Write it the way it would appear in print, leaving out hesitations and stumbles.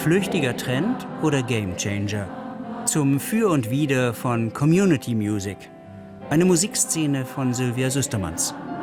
Flüchtiger Trend oder Gamechanger? Zum Für und Wider von Community Music. Eine Musikszene von Sylvia Süstermanns.